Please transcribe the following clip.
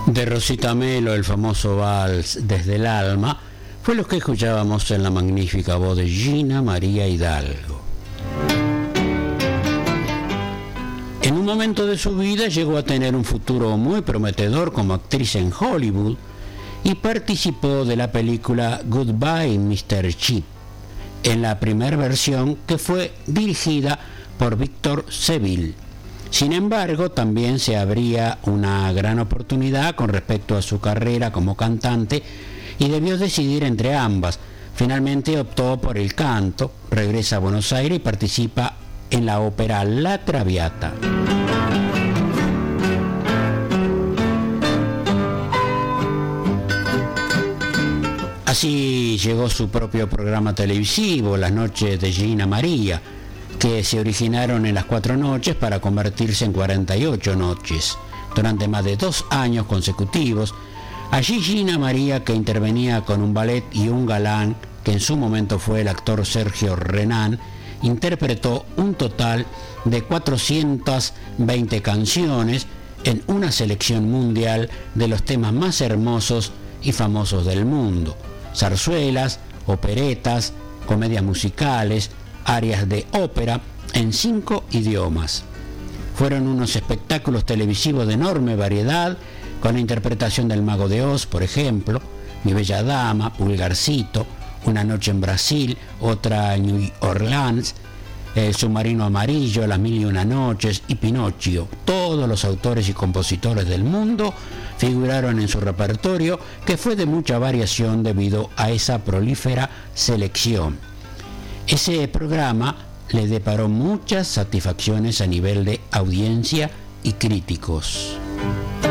De Rosita Melo, el famoso vals Desde el alma, fue lo que escuchábamos en la magnífica voz de Gina María Hidalgo. En un momento de su vida llegó a tener un futuro muy prometedor como actriz en Hollywood y participó de la película Goodbye Mr. Chip, en la primera versión, que fue dirigida por Victor Seville. Sin embargo, también se abría una gran oportunidad con respecto a su carrera como cantante y debió decidir entre ambas. Finalmente optó por el canto, regresa a Buenos Aires y participa en la ópera La Traviata. Así llegó su propio programa televisivo, Las Noches de Gina María, que se originaron en las 4 noches para convertirse en 48 noches, durante más de 2 años consecutivos. Allí Gina María, que intervenía con un ballet y un galán, que en su momento fue el actor Sergio Renán, interpretó un total de 420 canciones en una selección mundial de los temas más hermosos y famosos del mundo: zarzuelas, operetas, comedias musicales, áreas de ópera en 5 idiomas. Fueron unos espectáculos televisivos de enorme variedad, con la interpretación del Mago de Oz, por ejemplo, Mi Bella Dama, Pulgarcito, Una Noche en Brasil, Otra en New Orleans, El Submarino Amarillo, Las Mil y Una Noches y Pinocchio. Todos los autores y compositores del mundo figuraron en su repertorio, que fue de mucha variación debido a esa prolífera selección. Ese programa le deparó muchas satisfacciones a nivel de audiencia y críticos.